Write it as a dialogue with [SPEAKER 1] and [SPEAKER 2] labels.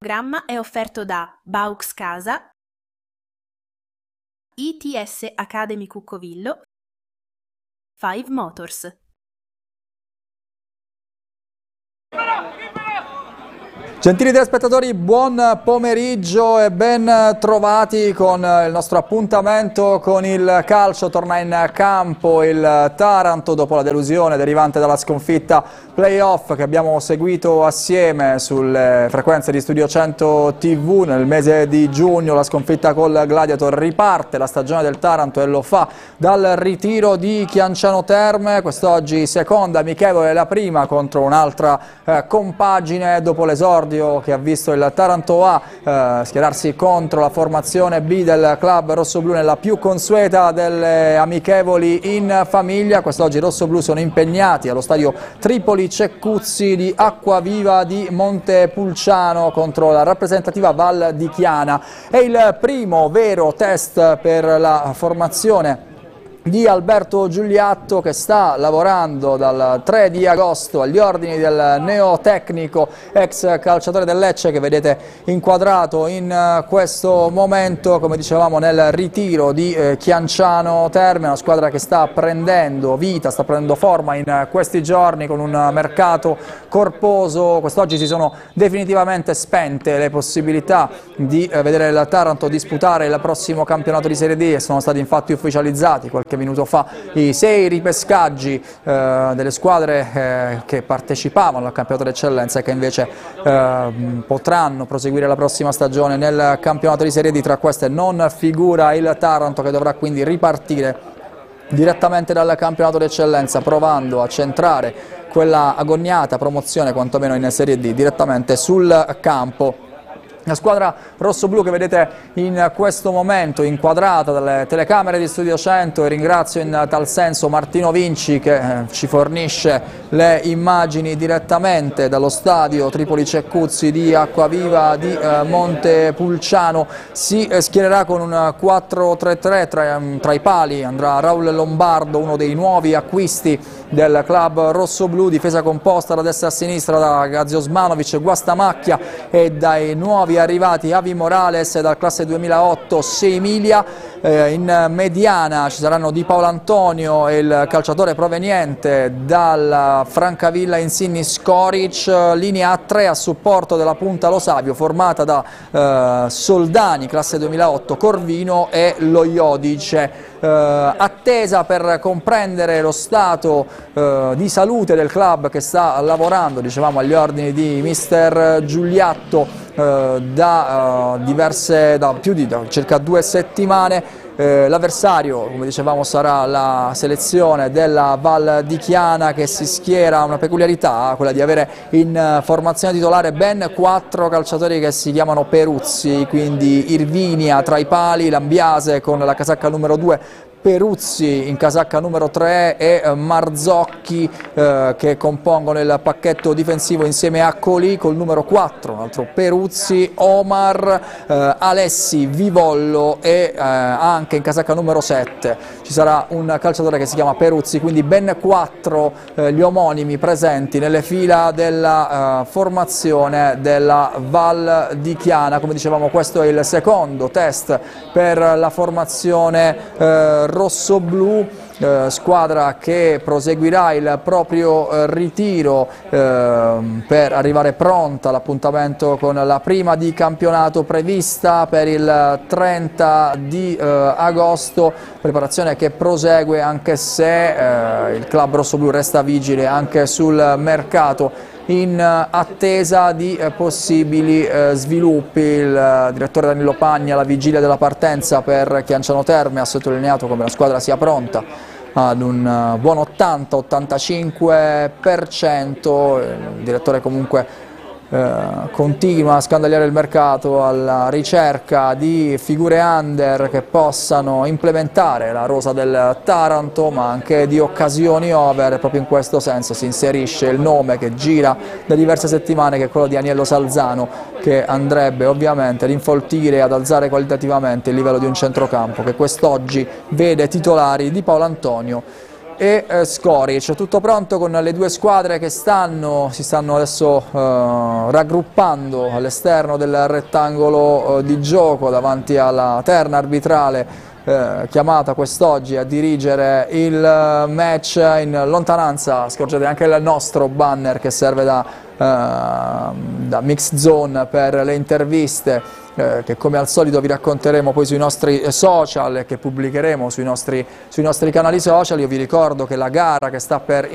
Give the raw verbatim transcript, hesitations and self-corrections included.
[SPEAKER 1] programma è offerto da Baux Casa, I T S Academy Cuccovillo, Five Motors.
[SPEAKER 2] Gentili telespettatori, buon pomeriggio e ben trovati con il nostro appuntamento con il calcio. Torna in campo il Taranto dopo la delusione derivante dalla sconfitta playoff che abbiamo seguito assieme sulle frequenze di Studio cento tivù. Nel mese di giugno la sconfitta col Gladiator, riparte la stagione del Taranto e lo fa dal ritiro di Chianciano Terme. Quest'oggi seconda amichevole, la prima contro un'altra eh, compagine dopo l'esordio che ha visto il Taranto A eh, schierarsi contro la formazione B del club rossoblù nella più consueta delle amichevoli in famiglia. Quest'oggi i rossoblù sono impegnati allo stadio Tripoli Ceccuzzi di Acquaviva di Montepulciano contro la rappresentativa Val di Chiana. È il primo vero test per la formazione di Alberto Giuliatto, che sta lavorando dal tre di agosto agli ordini del neotecnico ex calciatore del Lecce, che vedete inquadrato in questo momento, come dicevamo, nel ritiro di Chianciano Terme, una squadra che sta prendendo vita, sta prendendo forma in questi giorni con un mercato corposo. Quest'oggi si sono definitivamente spente le possibilità di vedere il Taranto disputare il prossimo campionato di Serie D e sono stati infatti ufficializzati qualche minuto fa i sei ripescaggi eh, delle squadre eh, che partecipavano al campionato d'eccellenza e che invece eh, potranno proseguire la prossima stagione nel campionato di Serie D. Tra queste non figura il Taranto, che dovrà quindi ripartire direttamente dal campionato d'eccellenza, provando a centrare quella agoniata promozione quantomeno in Serie D direttamente sul campo. La squadra rossoblù che vedete in questo momento inquadrata dalle telecamere di Studio cento, e ringrazio in tal senso Martino Vinci che eh, ci fornisce le immagini direttamente dallo stadio Tripoli Ceccuzzi di Acquaviva di eh, Montepulciano. Si eh, schiererà con un quattro tre tre, tra, tra i pali andrà Raul Lombardo, uno dei nuovi acquisti del club rossoblù, difesa composta da destra a sinistra da Gazio Osmanovic, Guastamacchia, e dai nuovi arrivati Avi Morales e dal classe duemilaotto Seimilia. Eh, in mediana ci saranno Di Paolo Antonio e il calciatore proveniente dalla Francavilla Insigni Skoric, linea A tre a supporto della punta Lo Savio formata da eh, Soldani, classe duemilaotto, Corvino e Lo Iodice. Eh, attesa per comprendere lo stato eh, di salute del club che sta lavorando, dicevamo, agli ordini di mister Giuliatto eh, da eh, diverse, da più di da circa due settimane. Eh, L'avversario, come dicevamo, sarà la selezione della Val di Chiana, che si schiera, una peculiarità, quella di avere in formazione titolare ben quattro calciatori che si chiamano Peruzzi, quindi Irvinia tra i pali, Lambiase con la casacca numero due, Peruzzi in casacca numero tre e Marzocchi eh, che compongono il pacchetto difensivo insieme a Colì col numero quattro, un altro Peruzzi, Omar, eh, Alessi, Vivollo e eh, anche in casacca numero sette ci sarà un calciatore che si chiama Peruzzi, quindi ben quattro eh, gli omonimi presenti nelle fila della eh, formazione della Val di Chiana. Come dicevamo, questo è il secondo test per la formazione eh, rossoblù, eh, squadra che proseguirà il proprio eh, ritiro eh, per arrivare pronta all'appuntamento con la prima di campionato prevista per il trenta di eh, agosto, preparazione che prosegue anche se eh, il club rossoblù resta vigile anche sul mercato in attesa di eh, possibili eh, sviluppi. Il eh, direttore Danilo Pagna, alla vigilia della partenza per Chianciano Terme, ha sottolineato come la squadra sia pronta ad un uh, buon ottanta ottantacinque per cento. Il direttore comunque Eh, continua a scandagliare il mercato alla ricerca di figure under che possano implementare la rosa del Taranto, ma anche di occasioni over, e proprio in questo senso si inserisce il nome che gira da diverse settimane, che è quello di Aniello Salzano, che andrebbe ovviamente ad infoltire e ad alzare qualitativamente il livello di un centrocampo che quest'oggi vede titolari Di Paolo Antonio, e eh, Skoric. Tutto pronto con le due squadre che stanno, si stanno adesso eh, raggruppando all'esterno del rettangolo eh, di gioco davanti alla terna arbitrale eh, chiamata quest'oggi a dirigere il match. In lontananza scorgete anche il nostro banner che serve da, eh, da mix zone per le interviste, eh, che come al solito vi racconteremo poi sui nostri social e che pubblicheremo sui nostri, sui nostri canali social. Io vi ricordo che la gara che sta per